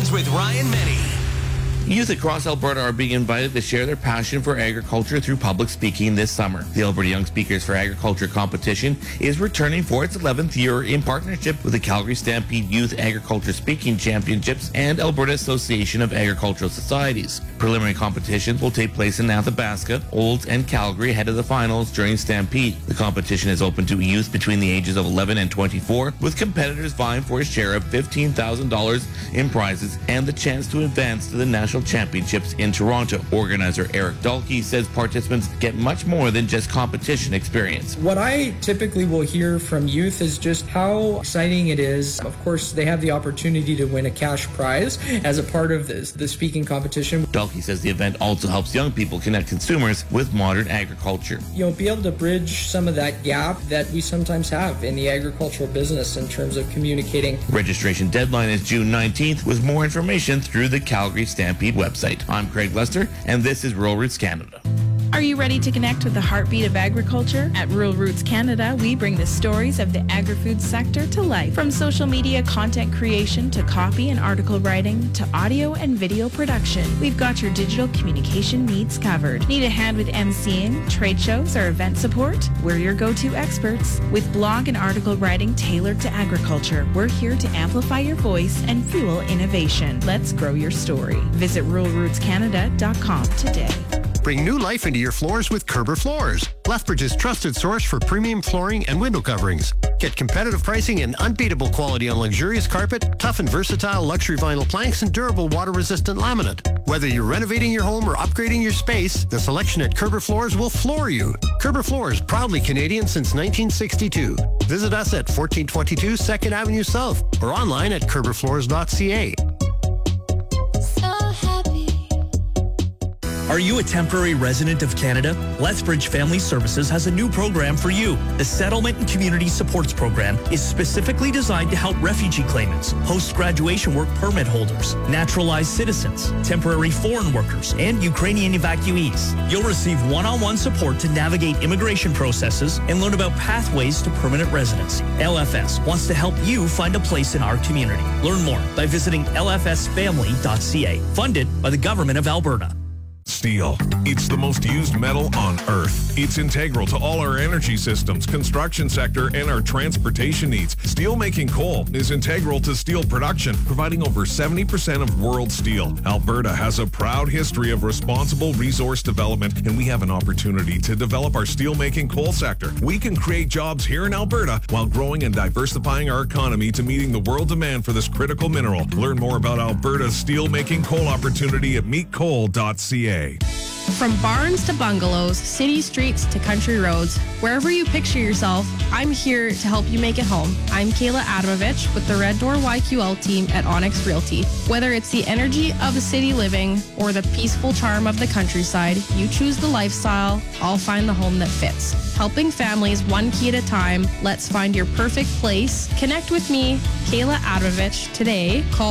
Weekends with Ryan Meny. Youth across Alberta are being invited to share their passion for agriculture through public speaking this summer. The Alberta Young Speakers for Agriculture competition is returning for its 11th year in partnership with the Calgary Stampede Youth Agriculture Speaking Championships and Alberta Association of Agricultural Societies. Preliminary competitions will take place in Athabasca, Olds, and Calgary ahead of the finals during Stampede. The competition is open to youth between the ages of 11 and 24, with competitors vying for a share of $15,000 in prizes and the chance to advance to the National Championships in Toronto. Organizer Eric Dalkey says participants get much more than just competition experience. What I typically will hear from youth is just how exciting it is. Of course, they have the opportunity to win a cash prize as a part of the speaking competition. Dalkey says the event also helps young people connect consumers with modern agriculture. You'll be able to bridge some of that gap that we sometimes have in the agricultural business in terms of communicating. Registration deadline is June 19th, with more information through the Calgary Stampede website. I'm Craig Lester, and this is Rural Roots Canada. Are you ready to connect with the heartbeat of agriculture? At Rural Roots Canada, we bring the stories of the agri-food sector to life. From social media content creation to copy and article writing to audio and video production, we've got your digital communication needs covered. Need a hand with emceeing, trade shows, or event support? We're your go-to experts. With blog and article writing tailored to agriculture, we're here to amplify your voice and fuel innovation. Let's grow your story. Visit ruralrootscanada.com today. Bring new life into your floors with Kerber Floors, Lethbridge's trusted source for premium flooring and window coverings. Get competitive pricing and unbeatable quality on luxurious carpet, tough and versatile luxury vinyl planks, and durable water-resistant laminate. Whether you're renovating your home or upgrading your space, the selection at Kerber Floors will floor you. Kerber Floors, proudly Canadian since 1962. Visit us at 1422 2nd Avenue South or online at kerberfloors.ca. Are you a temporary resident of Canada? Lethbridge Family Services has a new program for you. The Settlement and Community Supports Program is specifically designed to help refugee claimants, post-graduation work permit holders, naturalized citizens, temporary foreign workers, and Ukrainian evacuees. You'll receive one-on-one support to navigate immigration processes and learn about pathways to permanent residency. LFS wants to help you find a place in our community. Learn more by visiting lfsfamily.ca. Funded by the Government of Alberta. Steel. It's the most used metal on Earth. It's integral to all our energy systems, construction sector, and our transportation needs. Steel-making coal is integral to steel production, providing over 70% of world steel. Alberta has a proud history of responsible resource development, and we have an opportunity to develop our steel-making coal sector. We can create jobs here in Alberta while growing and diversifying our economy to meeting the world demand for this critical mineral. Learn more about Alberta's steel-making coal opportunity at meetcoal.ca. From barns to bungalows, city streets to country roads, wherever you picture yourself, I'm here to help you make it home. I'm Kayla Adamovich with the Red Door YQL team at Onyx Realty. Whether it's the energy of the city living or the peaceful charm of the countryside, you choose the lifestyle, I'll find the home that fits. Helping families one key at a time, let's find your perfect place. Connect with me, Kayla Adamovich, today. Call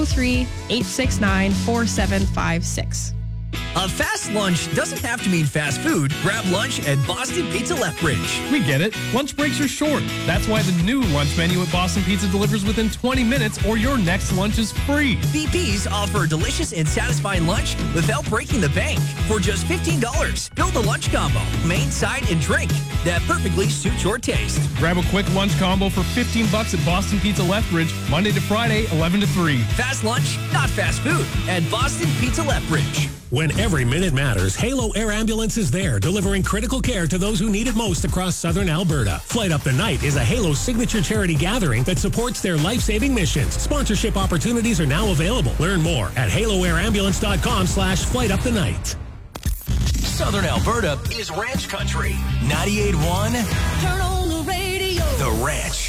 403-869-4756. A fast lunch doesn't have to mean fast food. Grab lunch at Boston Pizza Lethbridge. We get it. Lunch breaks are short. That's why the new lunch menu at Boston Pizza delivers within 20 minutes or your next lunch is free. BP's offer a delicious and satisfying lunch without breaking the bank. For just $15, build a lunch combo, main, side, and drink that perfectly suits your taste. Grab a quick lunch combo for $15 at Boston Pizza Lethbridge, Monday to Friday, 11 to 3. Fast lunch, not fast food, at Boston Pizza Lethbridge. When every minute matters, Halo Air Ambulance is there, delivering critical care to those who need it most across southern Alberta. Flight Up the Night is a Halo signature charity gathering that supports their life-saving missions. Sponsorship opportunities are now available. Learn more at haloairambulance.com/flightupthenight. Southern Alberta is Ranch Country. 98.1. Turn on the radio. The Ranch.